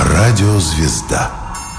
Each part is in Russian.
Радиозвезда.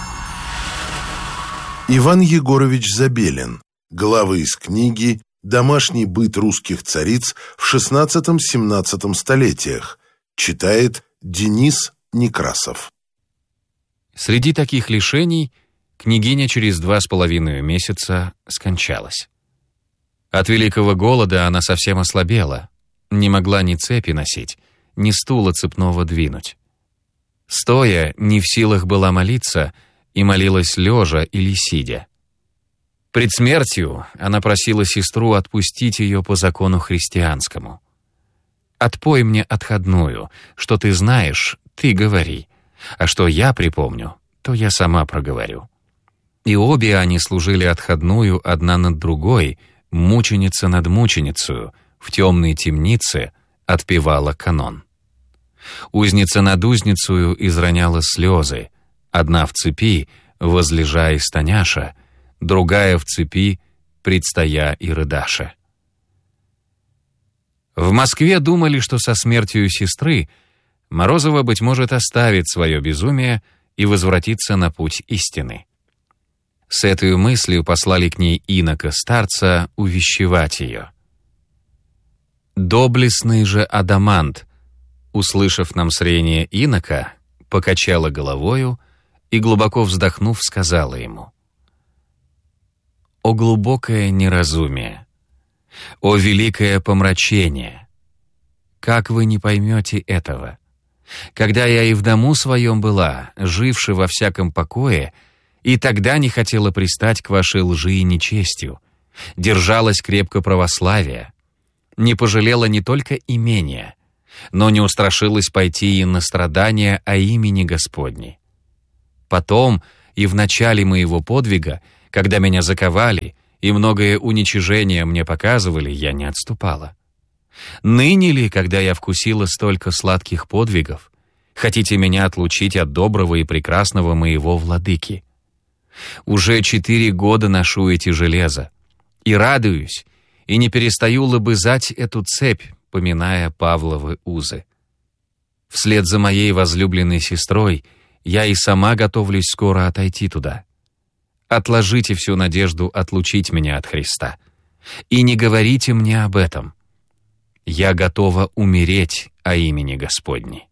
Иван Егорович Забелин. Главы из книги «Домашний быт русских цариц в XVI-XVII столетиях». Читает Денис Некрасов. Среди таких лишений княгиня через 2,5 месяца скончалась. От великого голода она совсем ослабела, не могла ни цепи носить, ни стула цепного двинуть. Стоя, не в силах была молиться, и молилась лежа или сидя. Пред смертью она просила сестру отпустить ее по закону христианскому. «Отпой мне отходную, что ты знаешь, ты говори, а что я припомню, то я сама проговорю». И обе они служили отходную одна над другой, мученица над мученицею, в темной темнице отпевала канон. Узница над узницею изроняла слезы, одна в цепи, возлежа и стоняша, другая в цепи, предстоя и рыдаша. В Москве думали, что со смертью сестры Морозова, быть может, оставит свое безумие и возвратится на путь истины. С этой мыслью послали к ней инока-старца увещевать ее. Доблестный же Адамант, услышав намсрение инока, покачала головою и, глубоко вздохнув, сказала ему: «О глубокое неразумие! О великое помрачение! Как вы не поймете этого? Когда я и в дому своем была, живши во всяком покое, и тогда не хотела пристать к вашей лжи и нечестию, держалась крепко православия, не пожалела не только имения, но не устрашилась пойти и на страдания о имени Господней. Потом и в начале моего подвига, когда меня заковали и многое уничижение мне показывали, я не отступала. Ныне ли, когда я вкусила столько сладких подвигов, хотите меня отлучить от доброго и прекрасного моего владыки? Уже 4 года ношу эти железа, и радуюсь, и не перестаю лобызать эту цепь, поминая Павловы узы. Вслед за моей возлюбленной сестрой я и сама готовлюсь скоро отойти туда. Отложите всю надежду отлучить меня от Христа, и не говорите мне об этом. Я готова умереть о имени Господней».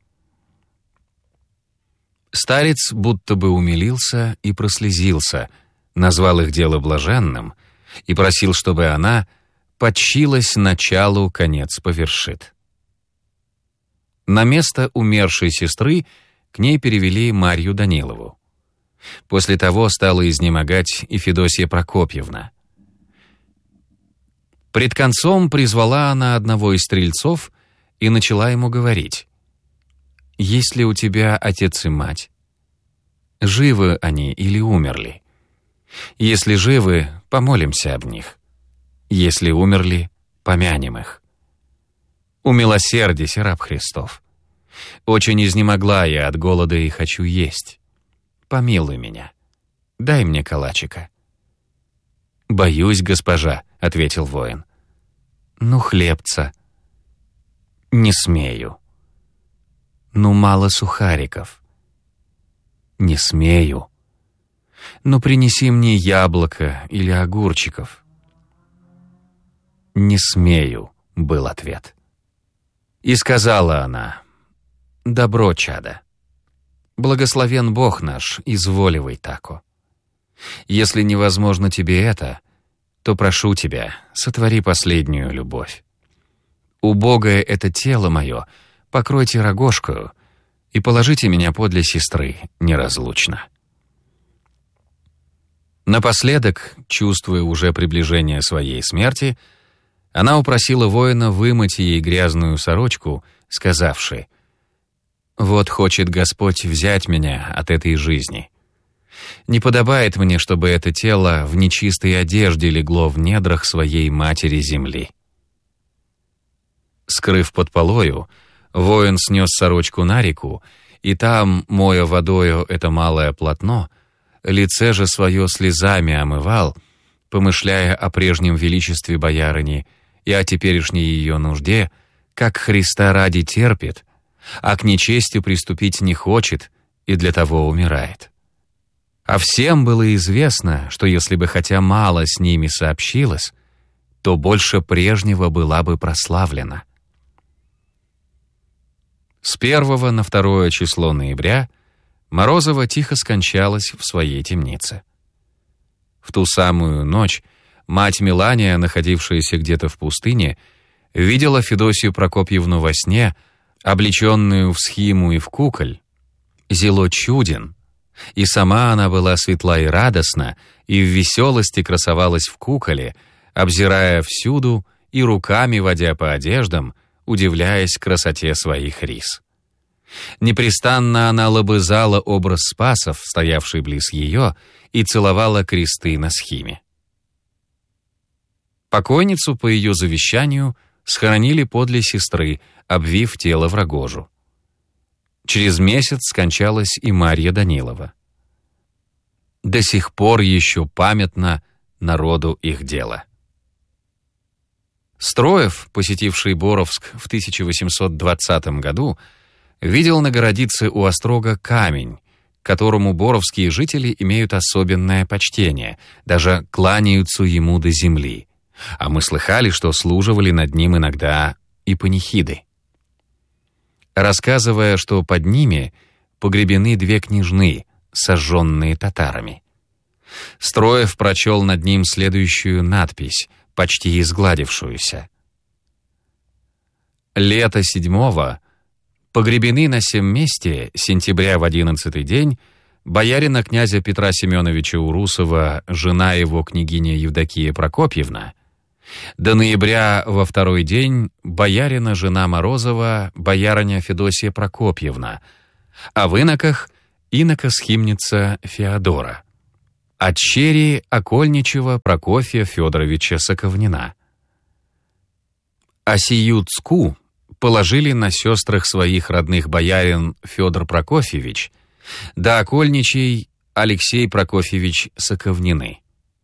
Старец будто бы умилился и прослезился, назвал их дело блаженным и просил, чтобы она подчилась началу, конец повершит. На место умершей сестры к ней перевели Марью Данилову. После того стала изнемогать и Федосья Прокопьевна. Пред концом призвала она одного из стрельцов и начала ему говорить: «Есть ли у тебя отец и мать? Живы они или умерли? Если живы, помолимся об них. Если умерли, помянем их. Умилосердись, раб Христов. Очень изнемогла я от голода и хочу есть. Помилуй меня. Дай мне калачика». «Боюсь, госпожа», — ответил воин. «Ну, хлебца». «Не смею». «Ну, мало сухариков». «Не смею». «Ну, принеси мне яблоко или огурчиков». «Не смею», — был ответ. И сказала она: «Добро, чадо. Благословен Бог наш, изволивай тако. Если невозможно тебе это, то прошу тебя, сотвори последнюю любовь. Убогое это тело мое покройте рогожкою и положите меня подле сестры неразлучно». Напоследок, чувствуя уже приближение своей смерти, она упросила воина вымыть ей грязную сорочку, сказавши: «Вот хочет Господь взять меня от этой жизни. Не подобает мне, чтобы это тело в нечистой одежде легло в недрах своей матери земли». Скрыв под полою, воин снес сорочку на реку, и там, моя водою это малое полотно, лице же свое слезами омывал, помышляя о прежнем величестве боярыни и о теперешней ее нужде, как Христа ради терпит, а к нечестию приступить не хочет, и для того умирает. А всем было известно, что если бы хотя мало с ними сообщилось, то больше прежнего была бы прославлена. С 1 на 2 число ноября Морозова тихо скончалась в своей темнице. В ту самую ночь мать Мелания, находившаяся где-то в пустыне, видела Федосию Прокопьевну во сне, облеченную в схиму и в куколь, зело чуден, и сама она была светла и радостна, и в веселости красовалась в куколе, обзирая всюду и руками водя по одеждам, удивляясь красоте своих рис. Непрестанно она лобызала образ Спасов, стоявший близ ее, и целовала кресты на схиме. Покойницу по ее завещанию схоронили подле сестры, обвив тело в рогожу. Через месяц скончалась и Марья Данилова. До сих пор еще памятно народу их дело. Строев, посетивший Боровск в 1820 году, видел на городице у острога камень, к которому боровские жители имеют особенное почтение, даже кланяются ему до земли. А мы слыхали, что служивали над ним иногда и панихиды. Рассказывая, что под ними погребены 2 княжны, сожженные татарами. Строев прочел над ним следующую надпись, почти изгладившуюся. «Лето 7-го погребены на сем месте, сентября в 11-й день, боярина князя Петра Семеновича Урусова, жена его княгиня Евдокия Прокопьевна, до ноября во 2-й день боярина жена Морозова, боярыня Федосия Прокопьевна, а в иноках инока-схимница Феодора, от черии окольничего Прокофия Федоровича Соковнина. А сию цку положили на сестрах своих родных боярин Федор Прокофьевич, да окольничий Алексей Прокофьевич Соковнины.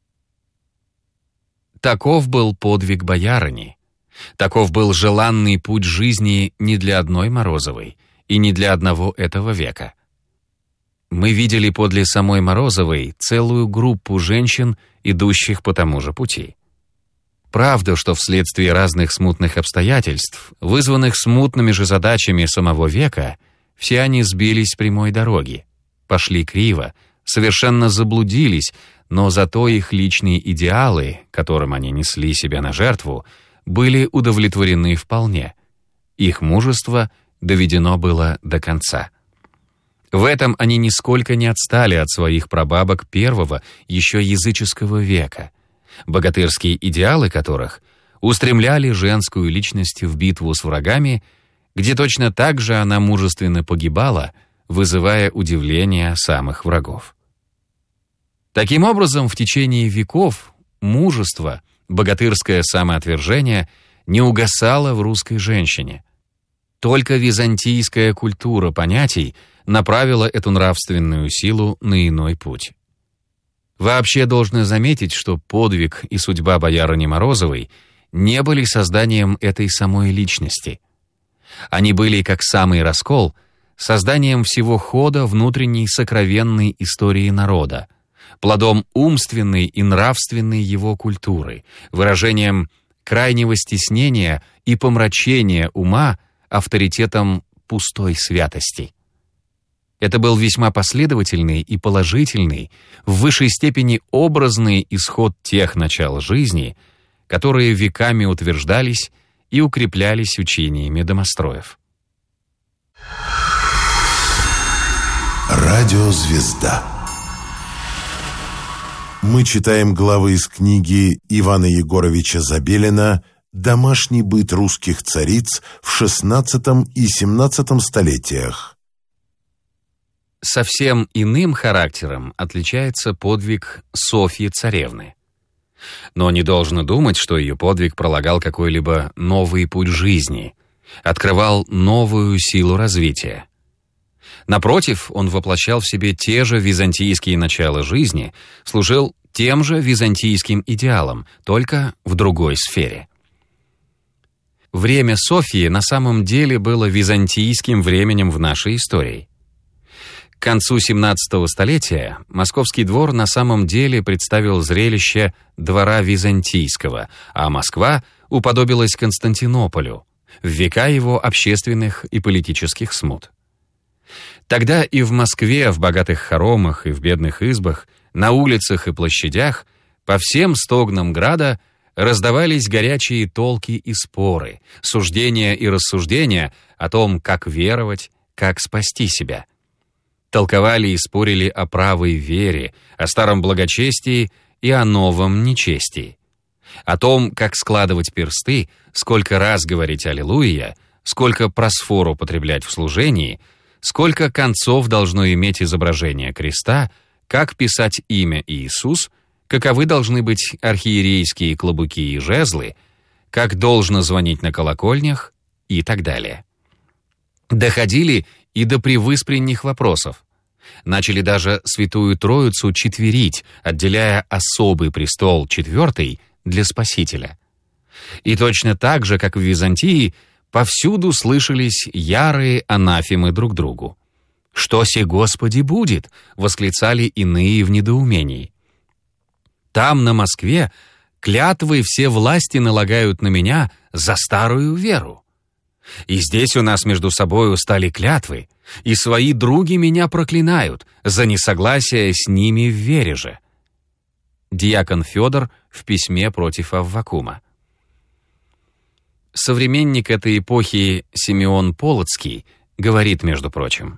Таков был подвиг боярыни, таков был желанный путь жизни не для одной Морозовой и не для одного этого века. Мы видели подле самой Морозовой целую группу женщин, идущих по тому же пути. Правда, что вследствие разных смутных обстоятельств, вызванных смутными же задачами самого века, все они сбились с прямой дороги, пошли криво, совершенно заблудились, но зато их личные идеалы, которым они несли себя на жертву, были удовлетворены вполне. Их мужество доведено было до конца. В этом они нисколько не отстали от своих прабабок первого, еще языческого века, богатырские идеалы которых устремляли женскую личность в битву с врагами, где точно так же она мужественно погибала, вызывая удивление самых врагов. Таким образом, в течение веков мужество, богатырское самоотвержение не угасало в русской женщине. Только византийская культура понятий направила эту нравственную силу на иной путь. Вообще должно заметить, что подвиг и судьба боярыни Морозовой не были созданием этой самой личности. Они были, как самый раскол, созданием всего хода внутренней сокровенной истории народа, плодом умственной и нравственной его культуры, выражением крайнего стеснения и помрачения ума авторитетом пустой святости. Это был весьма последовательный и положительный, в высшей степени образный исход тех начал жизни, которые веками утверждались и укреплялись учениями домостроев. Радиозвезда. Мы читаем главы из книги Ивана Егоровича Забелина «Домашний быт русских цариц в XVI и XVII столетиях». Совсем иным характером отличается подвиг Софьи царевны. Но не должно думать, что ее подвиг пролагал какой-либо новый путь жизни, открывал новую силу развития. Напротив, он воплощал в себе те же византийские начала жизни, служил тем же византийским идеалам, только в другой сфере. Время Софьи на самом деле было византийским временем в нашей истории. К концу 17 столетия московский двор на самом деле представил зрелище двора византийского, а Москва уподобилась Константинополю в века его общественных и политических смут. Тогда и в Москве, в богатых хоромах и в бедных избах, на улицах и площадях, по всем стогнам града раздавались горячие толки и споры, суждения и рассуждения о том, как веровать, как спасти себя. Толковали и спорили о правой вере, о старом благочестии и о новом нечестии. О том, как складывать персты, сколько раз говорить «Аллилуйя», сколько просфор употреблять в служении, сколько концов должно иметь изображение креста, как писать имя Иисус, каковы должны быть архиерейские клобуки и жезлы, как должно звонить на колокольнях и так далее. Доходили и до превыспренних вопросов. Начали даже Святую Троицу четверить, отделяя особый престол, четвертый, для Спасителя. И точно так же, как в Византии, повсюду слышались ярые анафемы друг другу. «Что се, Господи, будет?» — восклицали иные в недоумении. «Там, на Москве, клятвы все власти налагают на меня за старую веру. И здесь у нас между собою стали клятвы, и свои други меня проклинают за несогласие с ними в вере же». Диакон Федор в письме против Аввакума. Современник этой эпохи Симеон Полоцкий говорит, между прочим: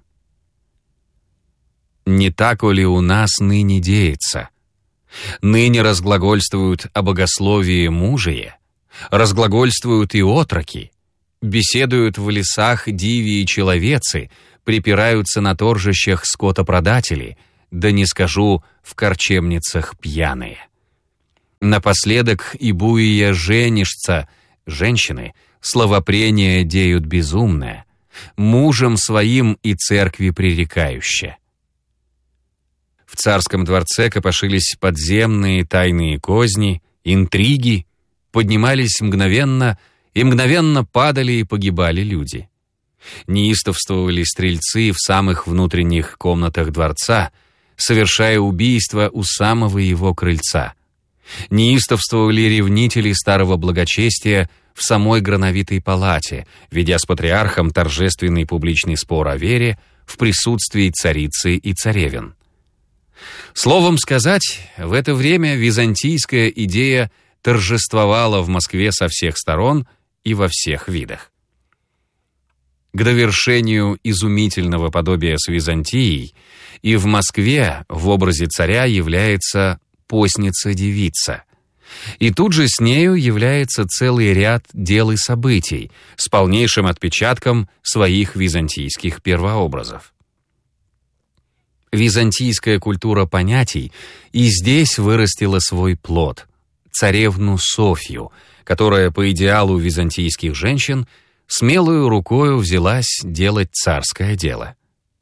«Не тако ли у нас ныне деется? Ныне разглагольствуют о богословии мужие, разглагольствуют и отроки, беседуют в лесах диви и человецы, припираются на торжищах скотопродатели, да не скажу, в корчемницах пьяные. Напоследок и буия женишься, женщины, словопрения деют безумное, мужем своим и церкви пререкающе». В царском дворце копошились подземные тайные козни, интриги, поднимались мгновенно, и мгновенно падали и погибали люди. Неистовствовали стрельцы в самых внутренних комнатах дворца, совершая убийства у самого его крыльца. Неистовствовали ревнители старого благочестия в самой Грановитой палате, ведя с патриархом торжественный публичный спор о вере в присутствии царицы и царевен. Словом сказать, в это время византийская идея торжествовала в Москве со всех сторон и во всех видах. К довершению изумительного подобия с Византией и в Москве в образе царя является постница-девица. И тут же с нею является целый ряд дел и событий с полнейшим отпечатком своих византийских первообразов. Византийская культура понятий и здесь вырастила свой плод — царевну Софью, которая по идеалу византийских женщин смелую рукою взялась делать царское дело.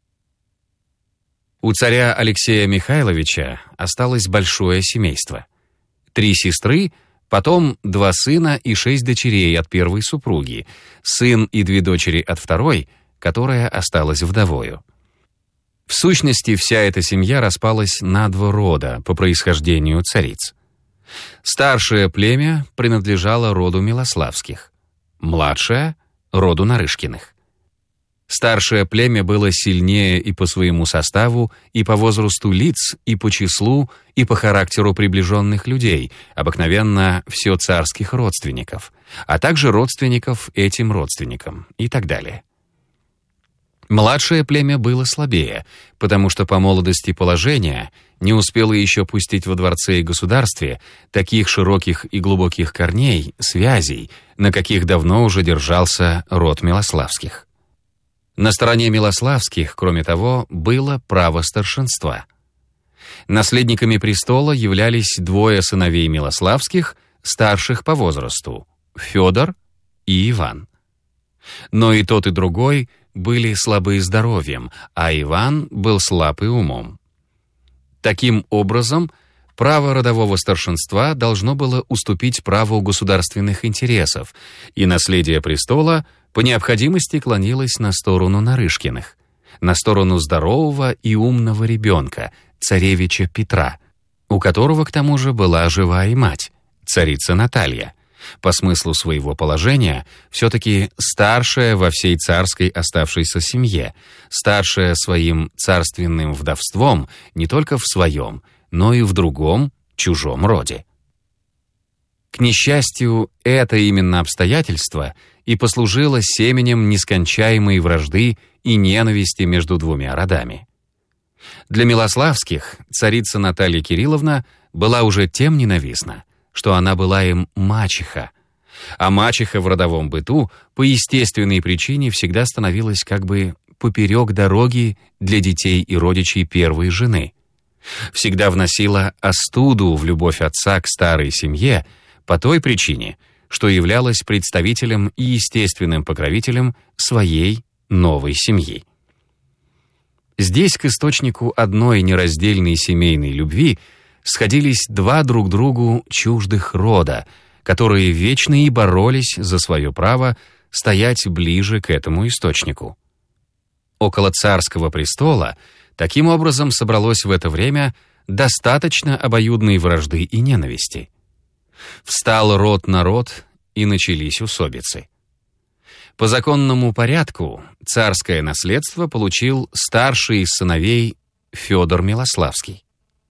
У царя Алексея Михайловича осталось большое семейство. 3 сестры, потом 2 сына и 6 дочерей от первой супруги, сын и 2 дочери от второй, которая осталась вдовою. В сущности, вся эта семья распалась на 2 рода по происхождению цариц. Старшее племя принадлежало роду Милославских, младшее — роду Нарышкиных. Старшее племя было сильнее и по своему составу, и по возрасту лиц, и по числу, и по характеру приближенных людей, обыкновенно все царских родственников, а также родственников этим родственникам и так далее. Младшее племя было слабее, потому что по молодости положения не успело еще пустить во дворце и государстве таких широких и глубоких корней, связей, на каких давно уже держался род Милославских. На стороне Милославских, кроме того, было право старшинства. Наследниками престола являлись 2 сыновей Милославских, старших по возрасту — Федор и Иван. Но и тот, и другой были слабы здоровьем, а Иван был слаб и умом. Таким образом, право родового старшинства должно было уступить праву государственных интересов, и наследие престола по необходимости клонилось на сторону Нарышкиных. на сторону здорового и умного ребенка, царевича Петра, у которого к тому же была жива и мать, царица Наталья, по смыслу своего положения все-таки старшая во всей царской оставшейся семье, старшая своим царственным вдовством не только в своем, но и в другом, чужом роде. К несчастью, это именно обстоятельство и послужило семенем нескончаемой вражды и ненависти между двумя родами. Для Милославских царица Наталья Кирилловна была уже тем ненавистна, что она была им мачеха, а мачеха в родовом быту по естественной причине всегда становилась как бы поперек дороги для детей и родичей первой жены, всегда вносила остуду в любовь отца к старой семье по той причине, что являлась представителем и естественным покровителем своей новой семьи. Здесь к источнику одной нераздельной семейной любви сходились два друг другу чуждых рода, которые вечно и боролись за свое право стоять ближе к этому источнику. Около царского престола таким образом собралось в это время достаточно обоюдной вражды и ненависти. Встал род на род, и начались усобицы. По законному порядку царское наследство получил старший из сыновей Федор Милославский.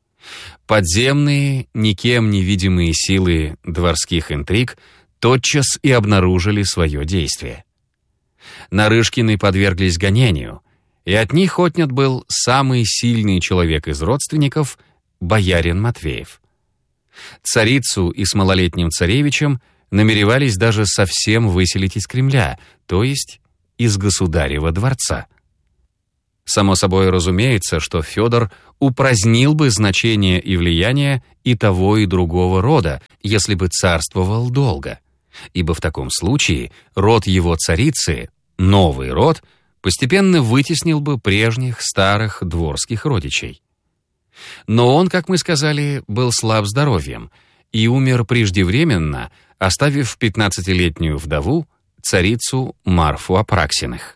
Подземные, никем не видимые силы дворских интриг тотчас и обнаружили свое действие. Нарышкины подверглись гонению, и от них отнят был самый сильный человек из родственников, боярин Матвеев. Царицу и с малолетним царевичем намеревались даже совсем выселить из Кремля, то есть из государева дворца. Само собой разумеется, что Федор упразднил бы значение и влияние и того, и другого рода, если бы царствовал долго, ибо в таком случае род его царицы, новый род, постепенно вытеснил бы прежних старых дворских родичей. Но он, как мы сказали, был слаб здоровьем и умер преждевременно, оставив 15-летнюю вдову, царицу Марфу Апраксиных.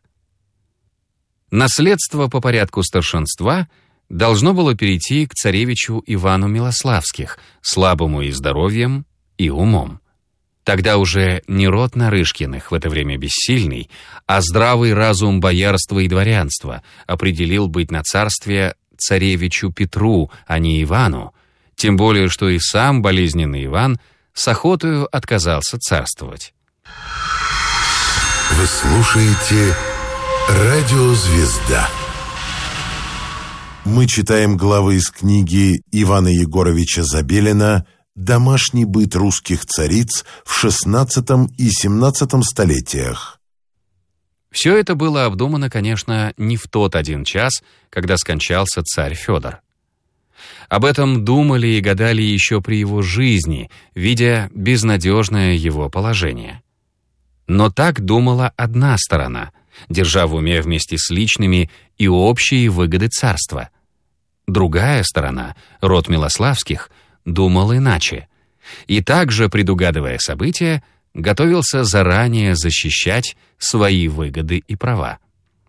Наследство по порядку старшинства должно было перейти к царевичу Ивану Милославских, слабому и здоровьем, и умом. Тогда уже не род Нарышкиных, в это время бессильный, а здравый разум боярства и дворянства определил быть на царстве царевичу Петру, а не Ивану, тем более, что и сам болезненный Иван с охотою отказался царствовать. Вы слушаете «Радио Звезда». Мы читаем главы из книги Ивана Егоровича Забелина «Домашний быт русских цариц в XVI и XVII столетиях». Все это было обдумано, конечно, не в тот один час, когда скончался царь Федор. Об этом думали и гадали еще при его жизни, видя безнадежное его положение. Но так думала одна сторона, держа в уме вместе с личными и общие выгоды царства. Другая сторона, род Милославских, думал иначе, и также, предугадывая события, готовился заранее защищать свои выгоды и права.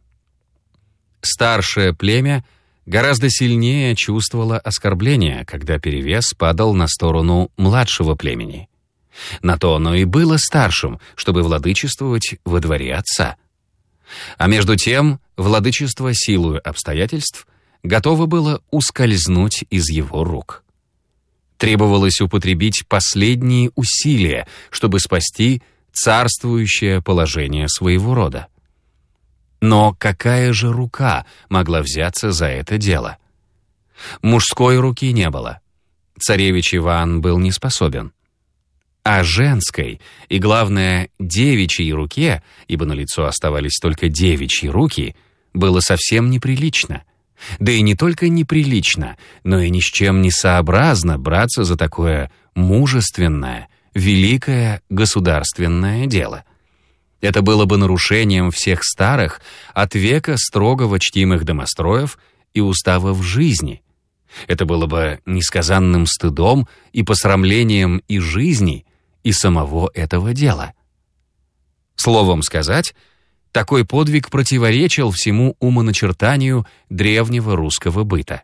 Старшее племя гораздо сильнее чувствовало оскорбление, когда перевес падал на сторону младшего племени. На то оно и было старшим, чтобы владычествовать во дворе отца. А между тем, владычество силою обстоятельств готово было ускользнуть из его рук. Требовалось употребить последние усилия, чтобы спасти царствующее положение своего рода. Но какая же рука могла взяться за это дело? Мужской руки не было. Царевич Иван был не способен. А женской и, главное, девичьей руке, ибо на лицо оставались только девичьи руки, было совсем неприлично. Да и не только неприлично, но и ни с чем не сообразно браться за такое мужественное, великое государственное дело. Это было бы нарушением всех старых, от века строгого чтимых домостроев и уставов жизни. Это было бы несказанным стыдом и посрамлением и жизни, и самого этого дела. Словом сказать, Такой подвиг противоречил всему умоначертанию древнего русского быта.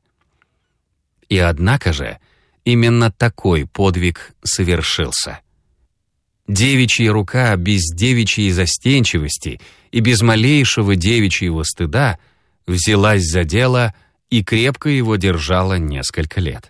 И однако же именно такой подвиг совершился. Девичья рука без девичьей застенчивости и без малейшего девичьего стыда взялась за дело и крепко его держала несколько лет.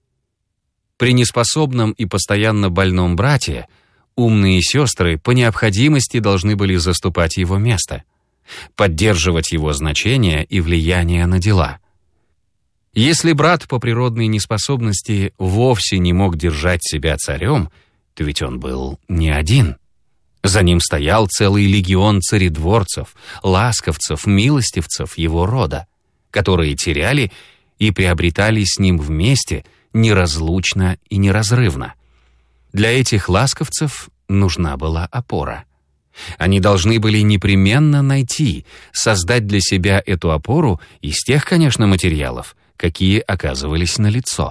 При неспособном и постоянно больном брате умные сестры по необходимости должны были заступать его место, поддерживать его значение и влияние на дела. Если брат по природной неспособности вовсе не мог держать себя царем, то ведь он был не один. За ним стоял целый легион царедворцев, ласковцев, милостивцев его рода, которые теряли и приобретали с ним вместе неразлучно и неразрывно. Для этих ласковцев нужна была опора. Они должны были непременно найти, создать для себя эту опору из тех, конечно, материалов, какие оказывались налицо.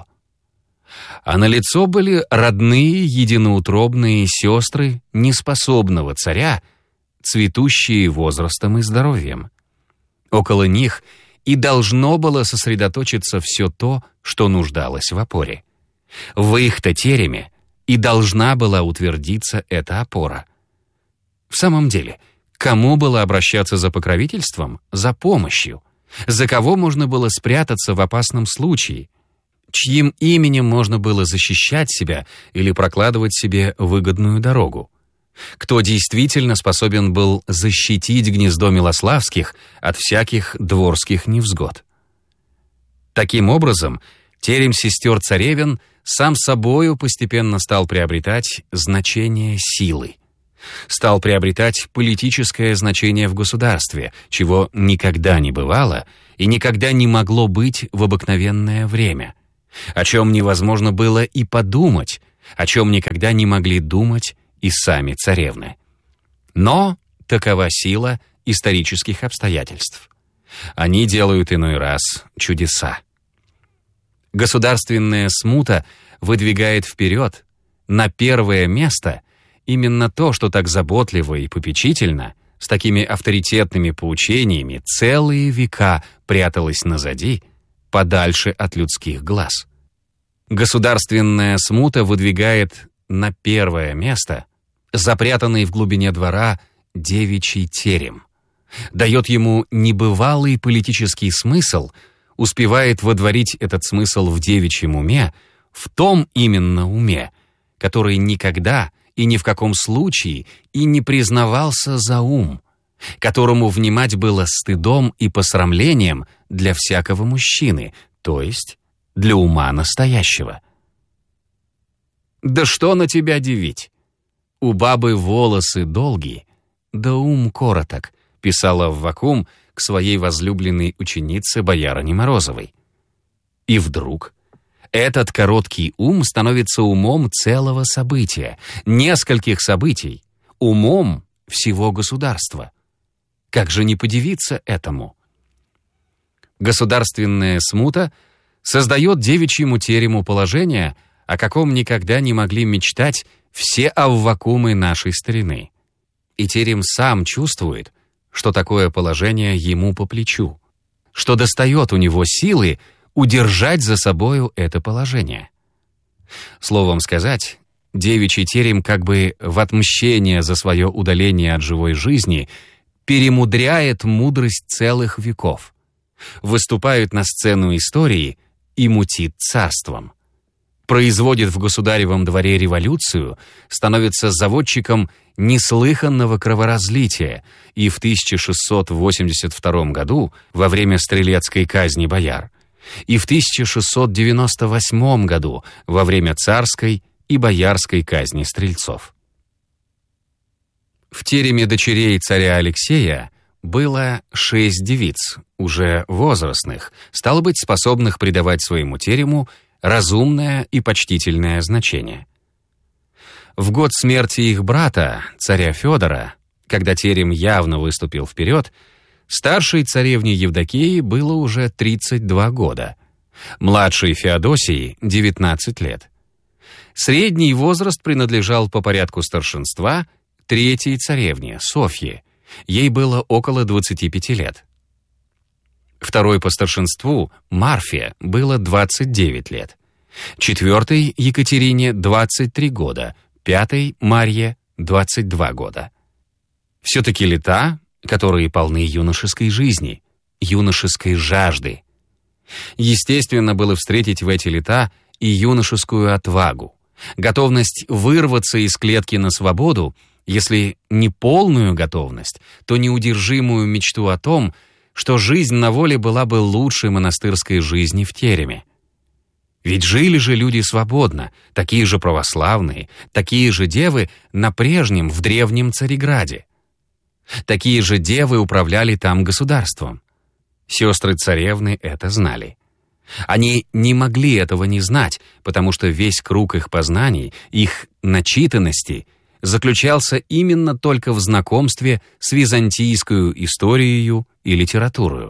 А налицо были родные, единоутробные сестры неспособного царя, цветущие возрастом и здоровьем. Около них и должно было сосредоточиться все то, что нуждалось в опоре. В их-то тереме и должна была утвердиться эта опора. В самом деле, кому было обращаться за покровительством, за помощью? За кого можно было спрятаться в опасном случае? Чьим именем можно было защищать себя или прокладывать себе выгодную дорогу? Кто действительно способен был защитить гнездо Милославских от всяких дворских невзгод? Таким образом, терем сестер царевен сам собою постепенно стал приобретать значение силы. Стал приобретать политическое значение в государстве, чего никогда не бывало и никогда не могло быть в обыкновенное время, о чем невозможно было и подумать, о чем никогда не могли думать и сами царевны. Но такова сила исторических обстоятельств. Они делают иной раз чудеса. Государственная смута выдвигает вперед, на первое место, именно то, что так заботливо и попечительно, с такими авторитетными поучениями целые века пряталось назади, подальше от людских глаз. Государственная смута выдвигает на первое место запрятанный в глубине двора девичий терем, дает ему небывалый политический смысл, успевает водворить этот смысл в девичьем уме, в том именно уме, который никогда и ни в каком случае и не признавался за ум, которому внимать было стыдом и посрамлением для всякого мужчины, то есть для ума настоящего. «Да что на тебя дивить? У бабы волосы долгие, да ум короток», писала Аввакум к своей возлюбленной ученице боярине Морозовой. И вдруг этот короткий ум становится умом целого события, нескольких событий, умом всего государства. Как же не подивиться этому? Государственная смута создает девичьему терему положение, о каком никогда не могли мечтать все Аввакумы нашей старины. И терем сам чувствует, что такое положение ему по плечу, что достает у него силы удержать за собою это положение. Словом сказать, девичий терем как бы в отмщение за свое удаление от живой жизни перемудряет мудрость целых веков, выступает на сцену истории и мутит царством, производит в государевом дворе революцию, становится заводчиком неслыханного кроворазлития и в 1682 году, во время стрелецкой казни бояр, и в 1698 году, во время царской и боярской казни стрельцов. В тереме дочерей царя Алексея было 6 девиц, уже возрастных, стало быть, способных придавать своему терему разумное и почтительное значение. В год смерти их брата, царя Федора, когда терем явно выступил вперед, старшей царевне Евдокии было уже 32 года, младшей Феодосии — 19 лет. Средний возраст принадлежал по порядку старшинства третьей царевне, Софье, Ей было около 25 лет. Второй по старшинству, Марфе, было 29 лет. Четвертой, Екатерине, 23 года. Пятой, Марье, 22 года. Все-таки лета, которые полны юношеской жизни, юношеской жажды. Естественно было встретить в эти лета и юношескую отвагу, готовность вырваться из клетки на свободу, если не полную готовность, то неудержимую мечту о том, что жизнь на воле была бы лучше монастырской жизни в тереме. Ведь жили же люди свободно, такие же православные, такие же девы на прежнем, в древнем Цареграде. Такие же девы управляли там государством. Сестры-царевны это знали. Они не могли этого не знать, потому что весь круг их познаний, их начитанности заключался именно только в знакомстве с византийской историей и литературой.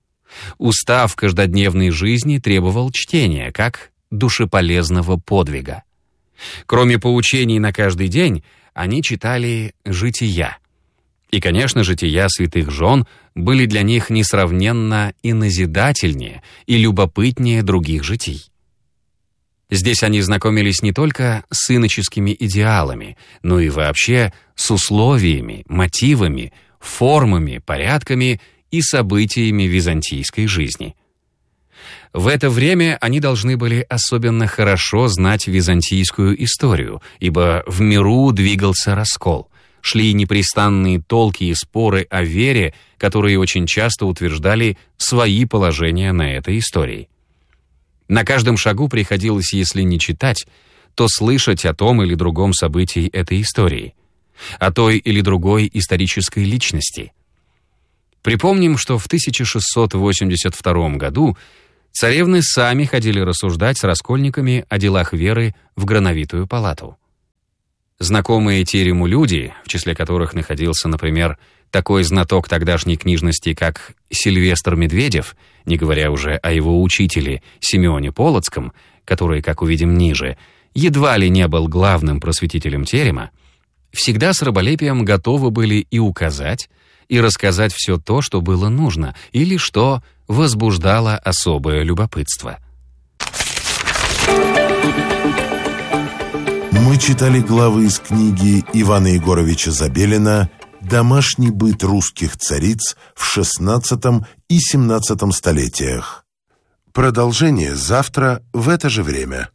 Устав каждодневной жизни требовал чтения, как душеполезного подвига. Кроме поучений на каждый день, они читали жития. И, конечно, жития святых жен были для них несравненно и назидательнее, и любопытнее других житий. Здесь они знакомились не только с иноческими идеалами, но и вообще с условиями, мотивами, формами, порядками и событиями византийской жизни. В это время они должны были особенно хорошо знать византийскую историю, ибо в миру двигался раскол. Шли непрестанные толки и споры о вере, которые очень часто утверждали свои положения на этой истории. На каждом шагу приходилось, если не читать, то слышать о том или другом событии этой истории, о той или другой исторической личности. Припомним, что в 1682 году царевны сами ходили рассуждать с раскольниками о делах веры в Грановитую палату. Знакомые терему люди, в числе которых находился, например, такой знаток тогдашней книжности, как Сильвестр Медведев, не говоря уже о его учителе Симеоне Полоцком, который, как увидим ниже, едва ли не был главным просветителем терема, всегда с раболепием готовы были и указать, и рассказать все то, что было нужно, или что возбуждало особое любопытство. Мы читали главы из книги Ивана Егоровича Забелина «Домашний быт русских цариц в XVI и XVII столетиях». Продолжение завтра в это же время.